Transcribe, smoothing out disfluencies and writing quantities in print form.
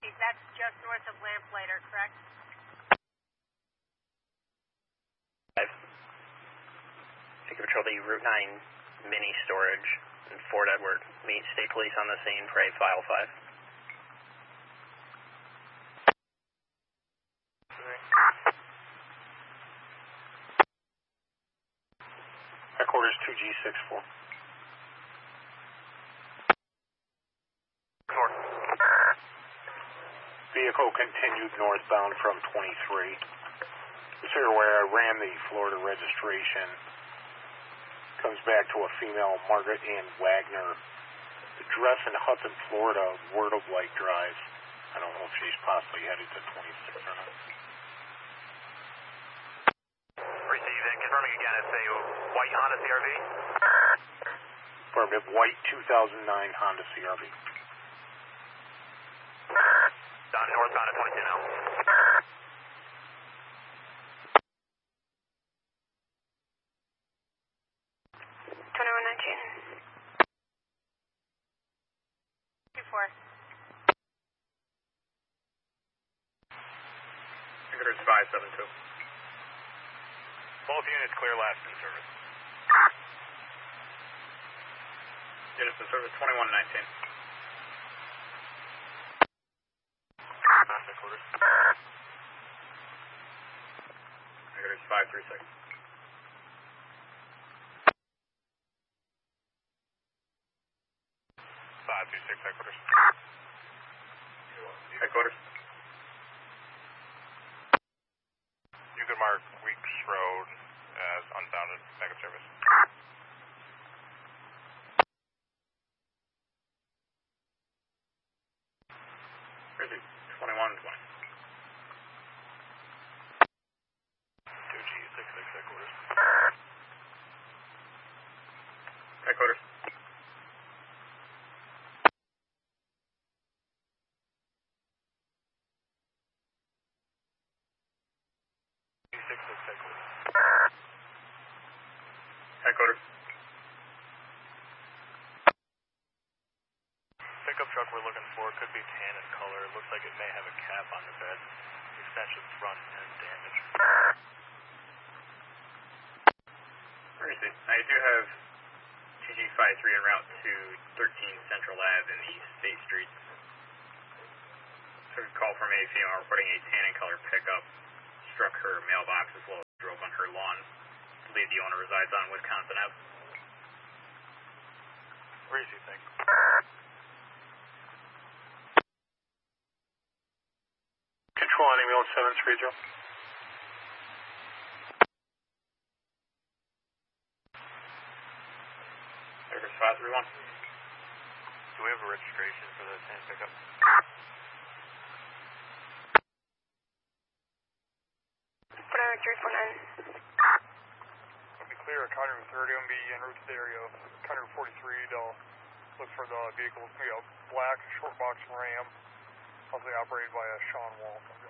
That's just north of Lamplighter, correct? Take control the Route 9 mini storage in Fort Edward. Meet State Police on the scene for a file 5. Headquarters 2G64. North. Vehicle continued northbound from 23. Just so you're aware, I ran the Florida registration. Comes back to a female, Margaret Ann Wagner. Address in Hudson, Florida, Word of Light Drive. I don't know if she's possibly headed to 26 or not. Received and confirming again, it's a white Honda CRV. Affirmative, white 2009 Honda CRV. Down northbound at 22 now. 2119. 24. Headquarters 572. Both units clear last in service. Units in service 2119. Headquarters. Headquarters 536. 526 headquarters. Headquarters. You can mark Weeks Road as unbounded mega service. Where is it? 2120. 2G66 headquarters. Headquarters. Headquarters. Pickup truck we're looking for could be tan in color. It looks like it may have a cap on the bed. Extension front end damage. Where is it? I do have TG53 en route to 13 Central Ave in East State Street. Took a call from a female reporting a tan in color pickup struck her mailbox as well as drove on her lawn. I believe the owner resides on Wisconsin Ave. Where is he, think? Control on ambulance 730. Headquarters 531. Do we have a registration for the tan pickup? Whatever, 349. It'll be clear. County Route 30 will be en route to the area of County Route 43. They'll look for the vehicle. It's going to be a black short box Ram, possibly operated by Sean Walton.